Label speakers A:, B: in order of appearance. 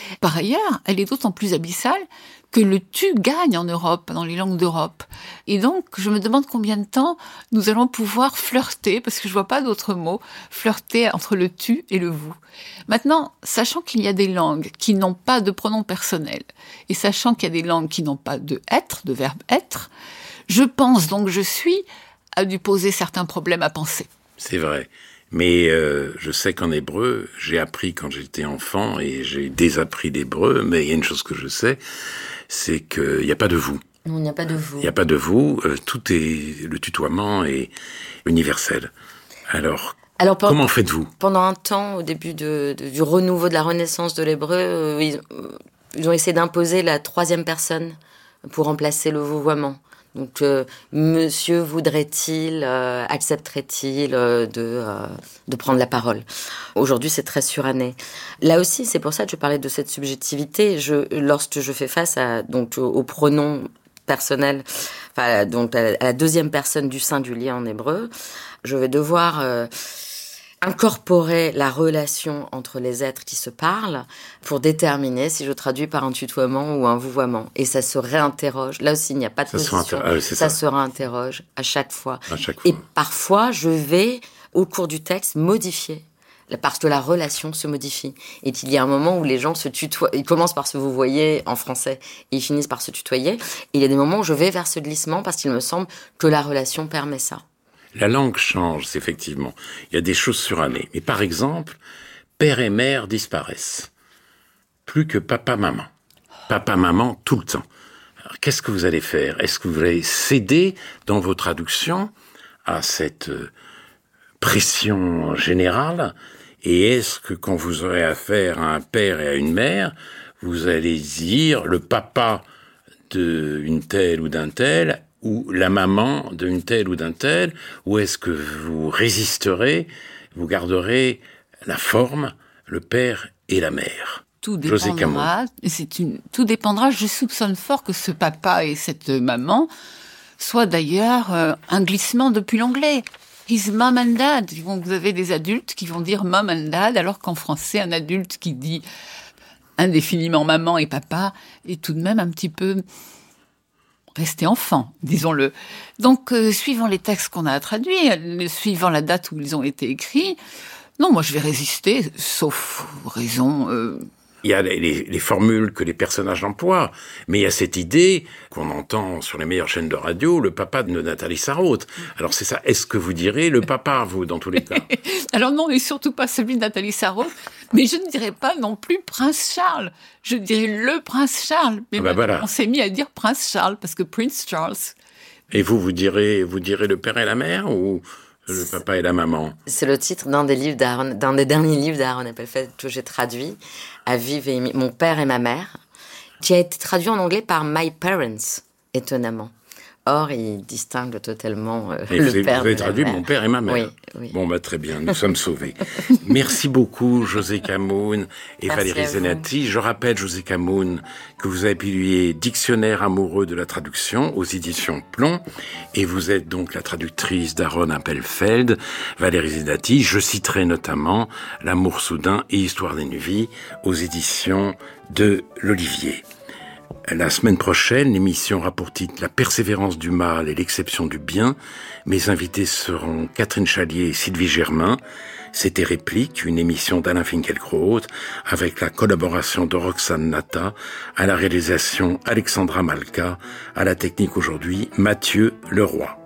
A: Par ailleurs, elle est d'autant plus abyssale que le tu gagne en Europe, dans les langues d'Europe. Et donc, je me demande combien de temps nous allons pouvoir flirter, parce que je vois pas d'autres mots, flirter entre le tu et le vous. Maintenant, sachant qu'il y a des langues qui n'ont pas de pronom personnel, et sachant qu'il y a des langues qui n'ont pas de être, de verbe être, je pense donc je suis a dû poser certains problèmes à penser.
B: C'est vrai. Mais je sais qu'en hébreu, j'ai appris quand j'étais enfant et j'ai désappris l'hébreu, mais il y a une chose que je sais, c'est qu'il n'y a pas de vous.
C: Non, il n'y a pas de vous.
B: Il n'y a pas de vous, tout est, le tutoiement est universel. Alors comment faites-vous ?
C: Pendant un temps, au début du renouveau de la renaissance de l'hébreu, ils ont essayé d'imposer la troisième personne pour remplacer le vouvoiement. Donc, monsieur voudrait-il, accepterait-il de prendre la parole. Aujourd'hui, c'est très suranné. Là aussi, c'est pour ça que je parlais de cette subjectivité. Lorsque je fais face au pronom personnel, donc à la deuxième personne du singulier en hébreu, je vais devoir incorporer la relation entre les êtres qui se parlent pour déterminer si je traduis par un tutoiement ou un vouvoiement. Et ça se réinterroge. Là aussi, il n'y a pas de position. Ça se réinterroge à chaque fois. Et parfois, je vais, au cours du texte, modifier. Parce que la relation se modifie. Et qu'il y a un moment où les gens se tutoient. Ils commencent par se vouvoyer en français et ils finissent par se tutoyer. Et il y a des moments où je vais vers ce glissement parce qu'il me semble que la relation permet ça.
B: La langue change, effectivement. Il y a des choses surannées. Mais par exemple, père et mère disparaissent. Plus que papa-maman. Papa-maman tout le temps. Alors, qu'est-ce que vous allez faire ? Est-ce que vous allez céder dans vos traductions à cette pression générale ? Et est-ce que quand vous aurez affaire à un père et à une mère, vous allez dire le papa d'une telle ou d'un tel ou la maman d'une telle ou d'un tel, ou est-ce que vous résisterez, vous garderez la forme, le père et la mère ?
A: Tout dépendra, tout dépendra, je soupçonne fort que ce papa et cette maman soient d'ailleurs un glissement depuis l'anglais. His mom and dad. Vous avez des adultes qui vont dire mom and dad, alors qu'en français, un adulte qui dit indéfiniment maman et papa est tout de même un petit peu resté enfant, disons-le. Donc, suivant les textes qu'on a traduits, suivant la date où ils ont été écrits, non, moi je vais résister, sauf raison...
B: Il y a les formules que les personnages emploient, mais il y a cette idée qu'on entend sur les meilleures chaînes de radio, le papa de Nathalie Sarraute. Alors c'est ça, est-ce que vous direz le papa, vous, dans tous les cas ?
A: Alors non, et surtout pas celui de Nathalie Sarraute, mais je ne dirais pas non plus Prince Charles, je dirais le Prince Charles. Mais
B: voilà.
A: On s'est mis à dire Prince Charles, parce que Prince Charles...
B: Et vous direz le père et la mère, ou... Le papa et la maman.
C: C'est le titre d'un des derniers livres d'Aaron Appelfeld que j'ai traduit, à Vive et Mon père et ma mère, qui a été traduit en anglais par My Parents, étonnamment. Or, il distingue totalement le père.
B: Vous avez traduit Mon père et ma mère.
C: Oui.
B: Bon, très bien, nous sommes sauvés. Merci beaucoup, José Camoun et Valérie Zenati. Je rappelle, José Camoun, que vous avez publié Dictionnaire amoureux de la traduction aux éditions Plomb, et vous êtes donc la traductrice d'Aaron Appelfeld. Valérie Zenati, je citerai notamment L'amour soudain et Histoire d'une vie aux éditions de l'Olivier. La semaine prochaine, l'émission aura pour titre La persévérance du mal et l'exception du bien. Mes invités seront Catherine Chalier et Sylvie Germain. C'était Réplique, une émission d'Alain Finkielkraut avec la collaboration de Roxane Nata, à la réalisation Alexandra Malka, à la technique aujourd'hui Mathieu Leroy.